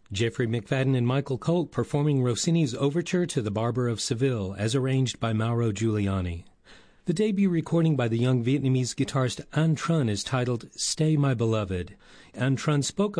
Jeffrey McFadden and Michael Colt performing Rossini's Overture to the Barber of Seville, as arranged by Mauro Giuliani. The debut recording by the young Vietnamese guitarist Anh Truong is titled Stay My Beloved. Anh Truong spoke